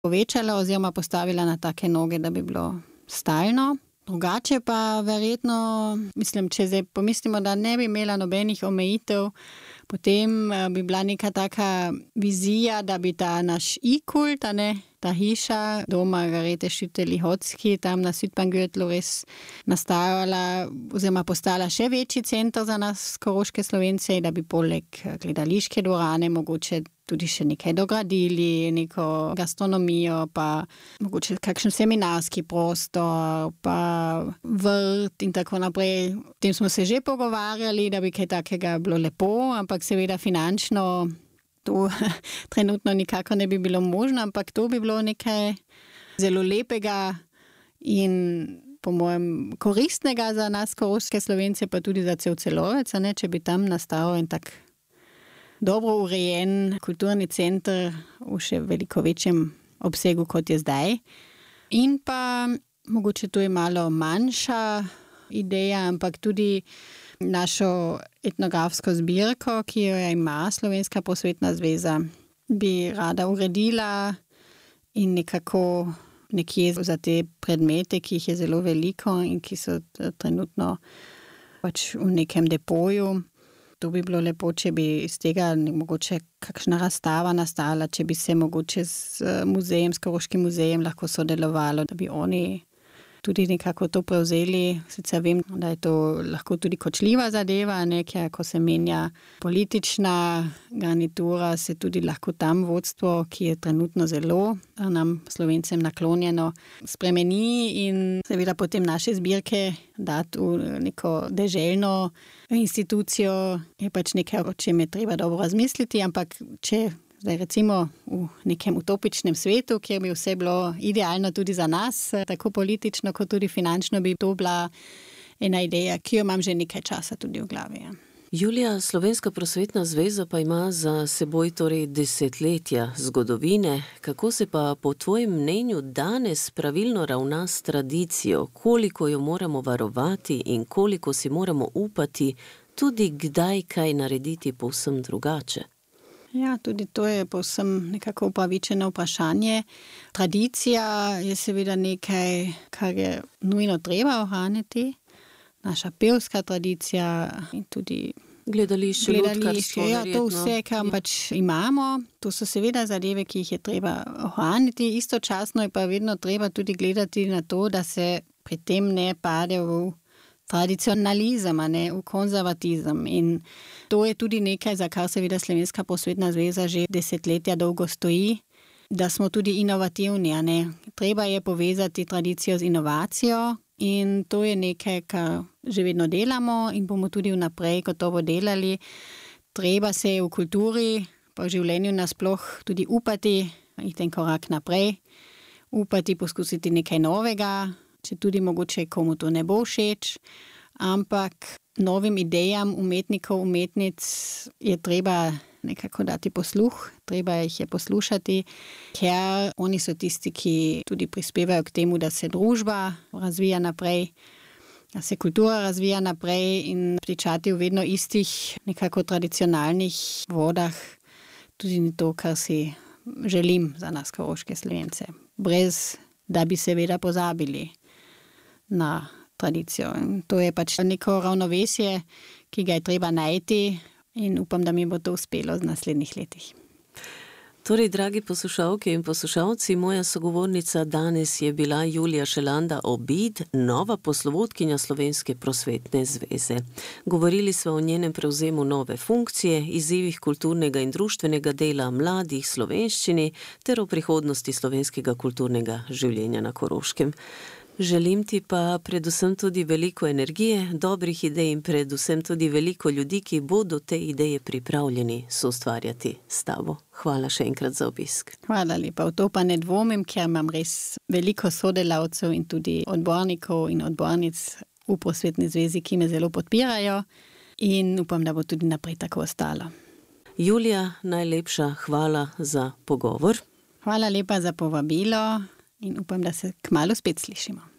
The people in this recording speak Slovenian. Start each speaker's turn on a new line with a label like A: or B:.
A: povečala oziroma postavila na take noge, da bi bilo stalno. Drugače pa verjetno, mislim, če zdaj pomislimo, da ne bi imela nobenih omejitev, potem bi bila neka taka vizija, da bi ta naš i-kult, ta hiša do Margarete Schütte-Lihotzky tam na Südbahnggürtlu res nastajala oziroma postala še večji center za nas, koroške Slovence, da bi poleg gledališke dvorane mogoče tudi še nekaj dogradili, neko gastronomijo, pa mogoče kakšen seminarski prostor, pa vrt in tako naprej. O tem smo se že pogovarjali, da bi kaj takega bilo lepo, ampak seveda finančno to trenutno nikako ne bi bilo možno, ampak to bi bilo nekaj zelo lepega in po mojem koristnega za nas, koroške Slovence, pa tudi za cel Celovec, če bi tam nastal en tak dobro urejen kulturni center v še veliko večjem obsegu, kot je zdaj. In pa mogoče to je malo manjša ideja, ampak tudi našo etnografsko zbirko, ki jo ima Slovenska prosvetna zveza, bi rada uredila in nekako nekje za te predmete, ki jih je zelo veliko in ki so trenutno pač v nekem depoju. To bi bilo lepo, če bi iz tega mogoče kakšna razstava nastala, če bi se mogoče z muzejem, s Koroškim muzejem lahko sodelovalo, da bi oni tudi nekako to prevzeli. Sicer vem, da je to lahko tudi kočljiva zadeva, ker ko se menja politična garnitura, se tudi lahko tam vodstvo, ki je trenutno zelo nam Slovencem naklonjeno, spremeni in seveda potem naše zbirke dati v neko deželno institucijo, je pač nekaj, o čem je treba dobro razmisliti, ampak če zdaj recimo v nekem utopičnem svetu, kjer bi vse bilo idealno tudi za nas, tako politično kot tudi finančno, bi to bila ena ideja, ki jo imam že nekaj časa tudi v glavi.
B: Julija, Slovenska prosvetna zveza pa ima za seboj torej desetletja zgodovine. Kako se pa po tvojem mnenju danes pravilno ravna s tradicijo? Koliko jo moramo varovati in koliko si moramo upati tudi kdaj kaj narediti povsem drugače?
A: Ja, tudi to je povsem nekako upravičeno vprašanje. Tradicija je seveda nekaj, kar je nujno treba ohraniti. Naša pevska tradicija in tudi
B: gledališče,
A: ja, to vse, kar pač imamo. To so seveda zadeve, ki jih je treba ohraniti. Istočasno je pa vedno treba tudi gledati na to, da se pri tem ne pade v tradicionalizem, v konzervatizem. In to je tudi nekaj, za kar seveda Slovenska prosvetna zveza že desetletja dolgo stoji, da smo tudi inovativni. Treba je povezati tradicijo z inovacijo in to je nekaj, kar že vedno delamo in bomo tudi vnaprej gotovo delali. Treba se je v kulturi, pa v življenju nasploh tudi upati, iti en korak naprej, upati poskusiti nekaj novega, če tudi mogoče komu to ne bo všeč, ampak novim idejam umetnikov, umetnic je treba nekako dati posluh, treba jih je poslušati, ker oni so tisti, ki tudi prispevajo k temu, da se družba razvija naprej, da se kultura razvija naprej in pričati v vedno istih nekako tradicionalnih vodah tudi ni to, kar si želim za nas koroške Slovence. Brez, da bi seveda pozabili na tradicijo. In to je pač neko ravnovesje, ki ga je treba najti in upam, da mi bo to uspelo v naslednjih letih.
B: Torej, dragi poslušalke in poslušalci, moja sogovornica danes je bila Julija Šelanda Obid, nova poslovodkinja Slovenske prosvetne zveze. Govorili smo o njenem prevzemu nove funkcije, izzivih kulturnega in društvenega dela mladih slovenščini ter o prihodnosti slovenskega kulturnega življenja na Koroškem. Želim ti pa predvsem tudi veliko energije, dobrih idej in predvsem tudi veliko ljudi, ki bodo te ideje pripravljeni soustvarjati s tabo. Hvala še enkrat za obisk.
A: Hvala lepa. V to pa ne dvomim, ker imam res veliko sodelavcev in tudi odbornikov in odbornic v prosvetni zvezi, ki me zelo podpirajo in upam, da bo tudi naprej tako ostalo.
B: Julija, najlepša hvala za pogovor.
A: Hvala lepa za povabilo in upam, da se kmalu spet slišimo.